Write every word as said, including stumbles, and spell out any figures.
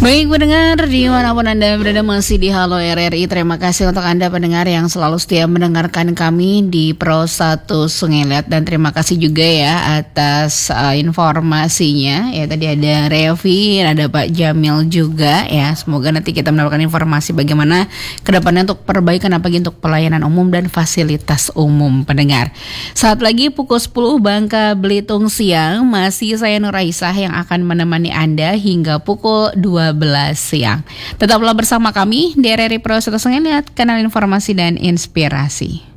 Baik pendengar, dimanapun Anda berada masih di Halo R R I. Terima kasih untuk Anda pendengar yang selalu setia mendengarkan kami di Pro satu Sungai Liat. Dan terima kasih juga ya atas uh, informasinya. Ya tadi ada Revi, ada Pak Jamil juga ya. Semoga nanti kita mendapatkan informasi bagaimana kedepannya untuk perbaikan apalagi untuk pelayanan umum dan fasilitas umum pendengar. Saat lagi pukul sepuluh Bangka Belitung siang, masih saya Nur Aisyah yang akan menemani Anda hingga pukul dua belas siang. Tetaplah bersama kami di R R I Pro satu Sungai Liat, kanal informasi dan inspirasi.